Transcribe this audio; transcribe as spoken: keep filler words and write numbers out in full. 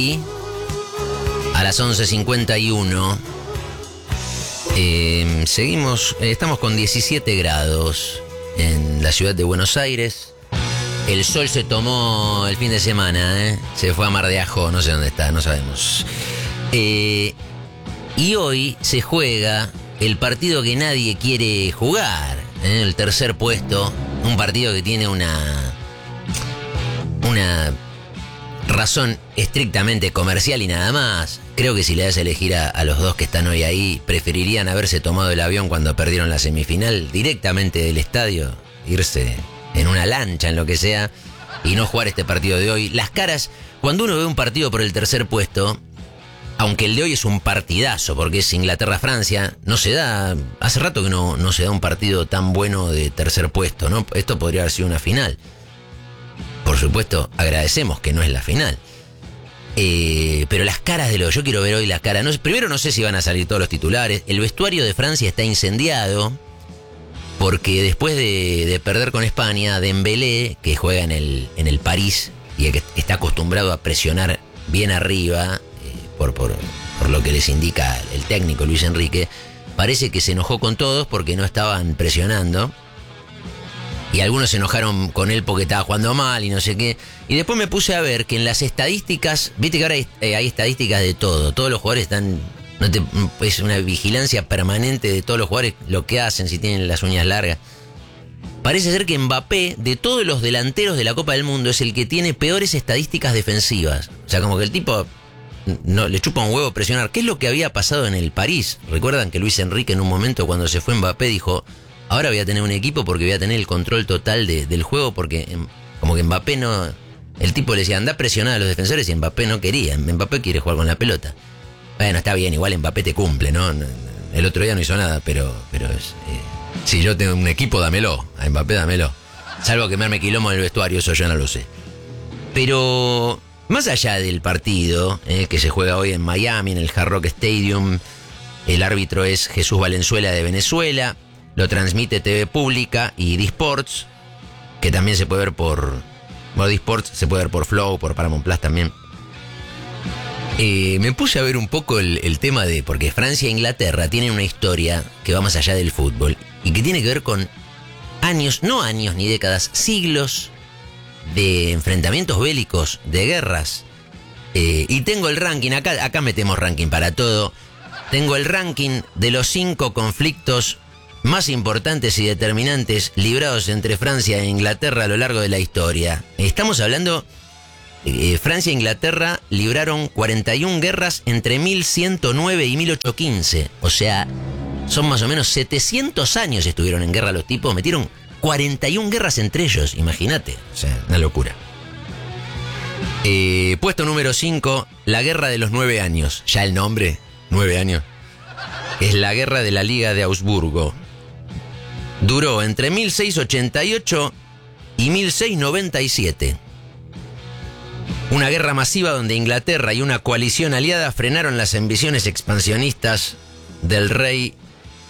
A las once cincuenta y uno. Eh, seguimos, eh, estamos con diecisiete grados en la ciudad de Buenos Aires. El sol se tomó el fin de semana, ¿eh? Se fue a Mar de Ajó, no sé dónde está, no sabemos. Eh, y hoy se juega el partido que nadie quiere jugar, ¿eh? El tercer puesto, un partido que tiene una, una razón estrictamente comercial y nada más. Creo que si le das a elegir a, a los dos que están hoy ahí, preferirían haberse tomado el avión cuando perdieron la semifinal directamente del estadio, irse en una lancha, en lo que sea, y no jugar este partido de hoy. Las caras, cuando uno ve un partido por el tercer puesto, aunque el de hoy es un partidazo, porque es Inglaterra-Francia, no se da, hace rato que no, no se da un partido tan bueno de tercer puesto, ¿no? Esto podría haber sido una final. Por supuesto, agradecemos que no es la final. Eh, pero las caras de los... Yo quiero ver hoy las caras. No, primero no sé si van a salir todos los titulares. El vestuario de Francia está incendiado porque después de, de perder con España, Dembélé, que juega en el, en el París y que está acostumbrado a presionar bien arriba, eh, por, por, por lo que les indica el técnico Luis Enrique, parece que se enojó con todos porque no estaban presionando. Y algunos se enojaron con él porque estaba jugando mal y no sé qué. Y después me puse a ver que en las estadísticas, viste que ahora hay, eh, hay estadísticas de todo. Todos los jugadores están, no te, es una vigilancia permanente de todos los jugadores, lo que hacen, si tienen las uñas largas. Parece ser que Mbappé, de todos los delanteros de la Copa del Mundo, es el que tiene peores estadísticas defensivas. O sea, como que el tipo no, le chupa un huevo presionar. ¿Qué es lo que había pasado en el París? Recuerdan que Luis Enrique en un momento cuando se fue Mbappé dijo... Ahora voy a tener un equipo porque voy a tener el control total de, del juego, porque como que Mbappé no... El tipo le decía, anda a presionar a los defensores y Mbappé no quería. Mbappé quiere jugar con la pelota. Bueno, está bien, igual Mbappé te cumple, ¿no? El otro día no hizo nada, pero, pero es... Eh, si yo tengo un equipo, dámelo. A Mbappé, dámelo. Salvo quemarme quilombo en el vestuario, eso yo no lo sé. Pero más allá del partido, eh, que se juega hoy en Miami, en el Hard Rock Stadium, el árbitro es Jesús Valenzuela de Venezuela. Lo transmite T V Pública y D-Sports, que también se puede ver por... Bueno, D-Sports se puede ver por Flow, por Paramount Plus también. Eh, me puse a ver un poco el, el tema de... Porque Francia e Inglaterra tienen una historia que va más allá del fútbol y que tiene que ver con años, no años ni décadas, siglos de enfrentamientos bélicos, de guerras. Eh, y tengo el ranking, acá, acá metemos ranking para todo. Tengo el ranking de los cinco conflictos más importantes y determinantes librados entre Francia e Inglaterra a lo largo de la historia. Estamos hablando, eh, Francia e Inglaterra libraron cuarenta y una guerras entre mil ciento nueve y mil ochocientos quince. O sea, son más o menos setecientos años estuvieron en guerra los tipos. Metieron cuarenta y una guerras entre ellos, imagínate. O sea, una locura. Eh, puesto número cinco, la guerra de los nueve años. Ya el nombre, nueve años. Es la guerra de la Liga de Augsburgo. Duró entre mil seiscientos ochenta y ocho y mil seiscientos noventa y siete. Una guerra masiva donde Inglaterra y una coalición aliada frenaron las ambiciones expansionistas del rey